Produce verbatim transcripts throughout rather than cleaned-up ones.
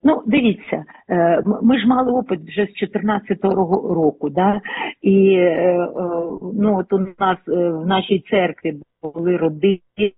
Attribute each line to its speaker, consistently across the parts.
Speaker 1: Ну, дивіться, ми ж мали опит вже з чотирнадцятого року, да? І ну, от у нас в нашій церкві були родини,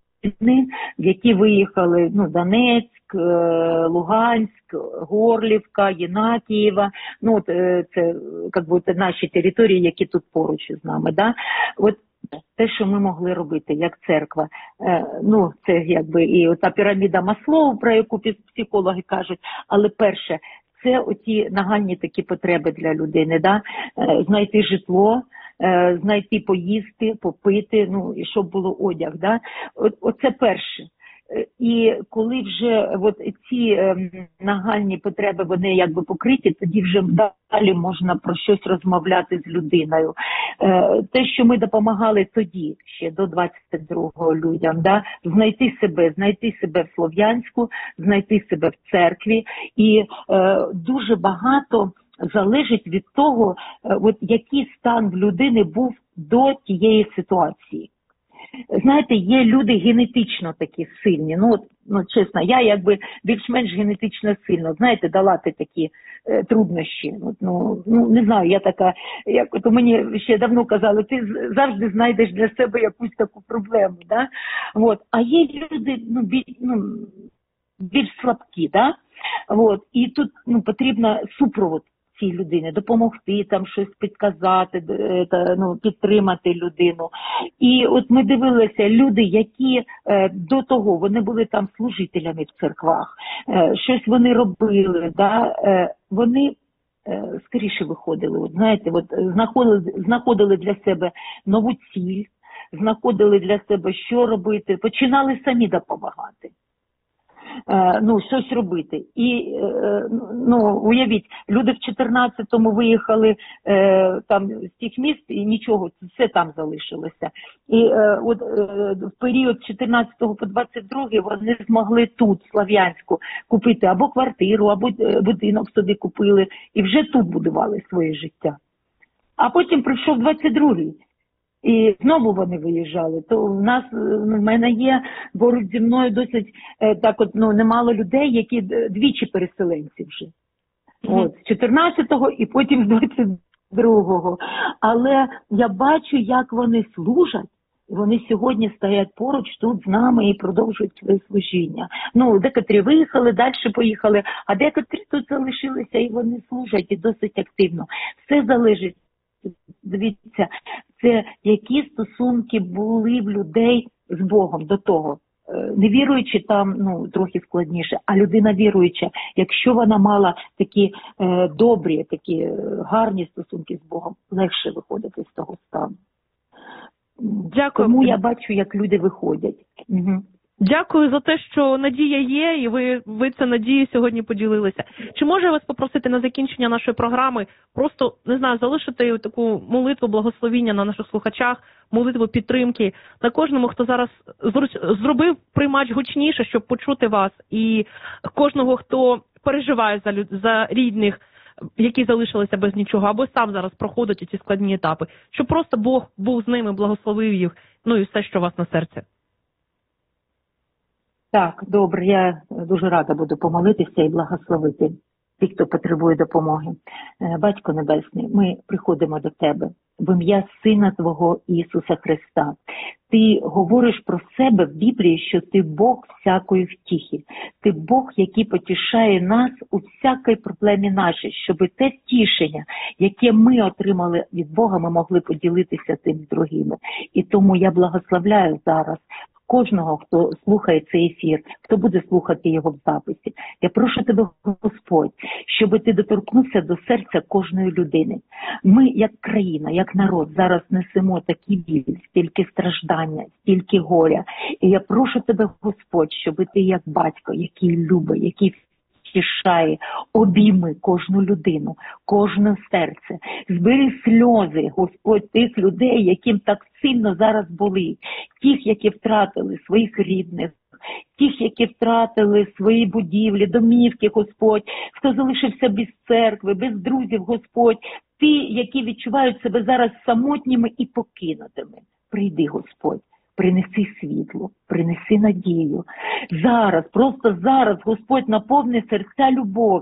Speaker 1: які виїхали, ну, Донецьк, Луганськ, Горлівка, Єнакієва, ну, от це, як би, наші території, які тут поруч з нами, да? От те, що ми могли робити як церква, ну, це якби і ота піраміда Маслоу, про яку психологи кажуть, але перше, це оті нагальні такі потреби для людини, да? Знайти житло, знайти поїсти, попити, ну, і щоб було одяг, да? Оце перше. І коли вже от ці е, нагальні потреби, вони якби покриті, тоді вже далі можна про щось розмовляти з людиною. Е, те, що ми допомагали тоді, ще до двадцять другого людям, да, знайти себе, знайти себе в Слов'янську, знайти себе в церкві. І е, дуже багато залежить від того, е, от який стан в людини був до тієї ситуації. Знаєте, є люди генетично такі сильні, ну, от, ну чесно, я якби більш-менш генетично сильно, знаєте, долати такі е, труднощі. От, ну, ну, не знаю, я така, як от мені ще давно казали, ти завжди знайдеш для себе якусь таку проблему, да? От. А є люди, ну, біль, ну, більш слабкі, да? От. І тут, ну, потрібно супровод цій людини, допомогти, там щось підказати, та, ну, підтримати людину. І от ми дивилися, люди, які е, до того, вони були там служителями в церквах, е, щось вони робили, да, е, вони е, скоріше виходили, от, знаєте, от, знаходили, знаходили для себе нову ціль, знаходили для себе, що робити, починали самі допомагати. Ну, щось робити. І, ну, уявіть, люди в чотирнадцятому виїхали е, там з тих міст і нічого, все там залишилося. І е, от е, в період з чотирнадцятого по двадцять другий вони змогли тут, в Слов'янську, купити або квартиру, або будинок собі купили, і вже тут будували своє життя. А потім прийшов двадцять другий. І знову вони виїжджали. То в нас, в мене є поруч зі мною досить е, так от, ну, немало людей, які двічі переселенці вже. От, з чотирнадцятого і потім з двадцять другого. Але я бачу, як вони служать. Вони сьогодні стоять поруч тут з нами і продовжують своє служіння. Ну, декотрі виїхали, далі поїхали, а декотрі тут залишилися і вони служать і досить активно. Все залежить. Дивіться, це які стосунки були в людей з Богом до того. Не віруючи там, ну, трохи складніше, а людина віруюча, якщо вона мала такі е, добрі, такі е, гарні стосунки з Богом, легше виходити з того стану.
Speaker 2: Дякую.
Speaker 1: Тому я бачу, як люди виходять. Угу.
Speaker 2: Дякую за те, що надія є, і ви, ви це надію сьогодні поділилися. Чи можу я вас попросити на закінчення нашої програми просто, не знаю, залишити таку молитву благословіння на наших слухачах, молитву підтримки на кожному, хто зараз зробив приймач гучніше, щоб почути вас, і кожного, хто переживає за, люд... за рідних, які залишилися без нічого, або сам зараз проходить ці складні етапи, щоб просто Бог був з ними, благословив їх, ну і все, що у вас на серці.
Speaker 1: Так, добре, я дуже рада буду помолитися і благословити тих, хто потребує допомоги. Батько Небесний, ми приходимо до Тебе в ім'я Сина Твого Ісуса Христа. Ти говориш про себе в Біблії, що Ти Бог всякої втіхи. Ти Бог, який потішає нас у всякій проблемі нашій, щоб те тішення, яке ми отримали від Бога, ми могли поділитися тим з другими. І тому я благословляю зараз кожного, хто слухає цей ефір, хто буде слухати його в записі. Я прошу Тебе, Господь, щоб Ти доторкнувся до серця кожної людини. Ми, як країна, як народ, зараз несемо такі біль, стільки страждання, стільки горя. І я прошу Тебе, Господь, щоб Ти, як батько, який любить, який втішає, обійми кожну людину, кожне серце. Збери сльози, Господь, тих людей, яким так сильно зараз болить. Тих, які втратили своїх рідних, тих, які втратили свої будівлі, домівки, Господь, хто залишився без церкви, без друзів, Господь. Ті, які відчувають себе зараз самотніми і покинутими. Прийди, Господь. принеси світло, принеси надію. Зараз, просто зараз Господь наповни серця любов'ю.